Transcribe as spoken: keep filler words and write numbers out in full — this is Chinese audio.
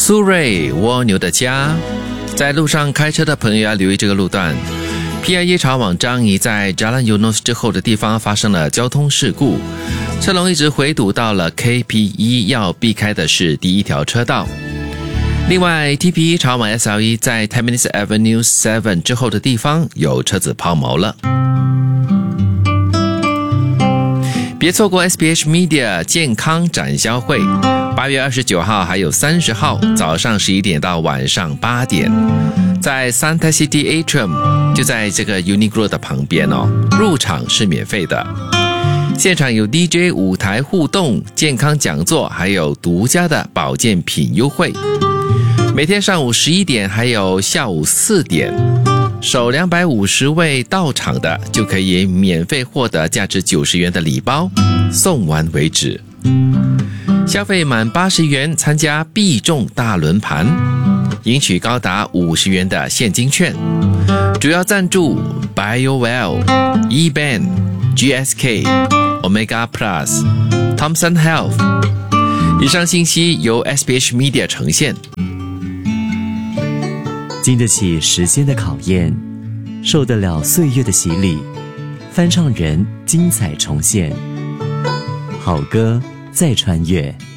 苏芮蜗牛的家，在路上开车的朋友要留意这个路段。P I E 朝往樟宜在 Jalan Eunos 之后的地方发生了交通事故，车龙一直回堵到了 K P E， 要避开的是第一条车道。另外 T P E 朝往 S L E 在 Tampines Avenue 七之后的地方有车子抛锚了。别错过 S B H Media 健康展销会，八月二十九号还有三十号，早上十一点到晚上八点，在 Santa City Atrium， 就在这个 Uniqlo 的旁边哦，入场是免费的。现场有 D J 舞台互动、健康讲座，还有独家的保健品优惠。每天上午十一点还有下午四点，首两百五十位到场的就可以免费获得价值九十元的礼包，送完为止。消费满八十元参加必中大轮盘，赢取高达五十元的现金券。主要赞助 BioWell、eBand、G S K、Omega Plus、Thomson Health。以上信息由 S B H Media 呈现。 经得起时间的考验，受得了岁月的洗礼，翻唱人精彩重现，好歌再穿越。